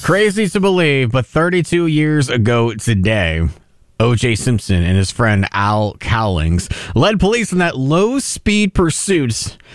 Crazy to believe, but 32 years ago today, O.J. Simpson and his friend Al Cowlings led police in that low-speed pursuit